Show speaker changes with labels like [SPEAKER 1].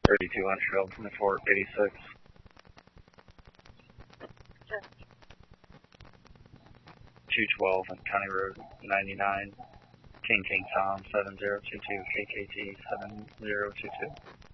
[SPEAKER 1] 32 Huntsville, 2486.
[SPEAKER 2] Sure.
[SPEAKER 1] 212 on County Road 99, King Tom 7022, KKT 7022.